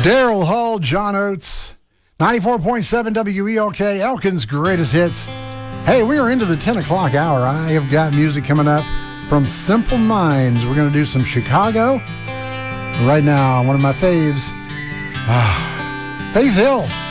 Daryl Hall, John Oates, 94.7 WELK, Elkin's Greatest Hits. Hey, we are into the 10 o'clock hour. I have got music coming up from Simple Minds. We're going to do some Chicago. Right now, one of my faves, Faith Hill.